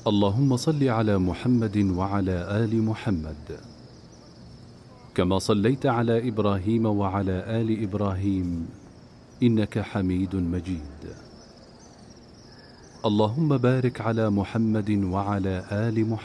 اللهم صل على محمد وعلى آل محمد كما صليت على إبراهيم وعلى آل إبراهيم إنك حميد مجيد. اللهم بارك على محمد وعلى آل محمد